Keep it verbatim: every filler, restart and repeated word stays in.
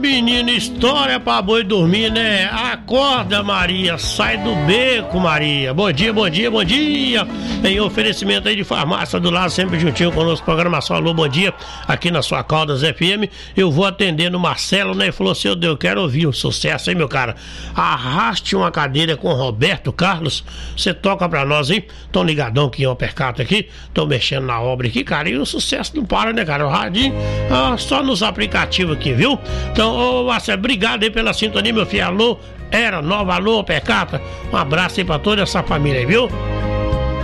Menino, história pra boi dormir, né? Acorda, Maria, sai do beco, Maria. Bom dia, bom dia, bom dia. Em oferecimento aí de farmácia do lado, sempre juntinho conosco, programação Alô, bom dia, aqui na sua Caldas F M. Eu vou atendendo o Marcelo, né? Ele falou assim, eu Deus, eu quero ouvir um sucesso, hein, meu cara? Arraste uma cadeira com Roberto Carlos. Você toca pra nós, hein? Tão ligadão aqui em Opercato aqui, tô mexendo na obra aqui, cara, e o sucesso não para, né, cara? O radinho, ah, só nos aplicativos aqui, viu? Então, ô Marcelo, obrigado aí pela sintonia, meu filho. Alô, Era Nova, alô, Percata. Um abraço aí pra toda essa família aí, viu?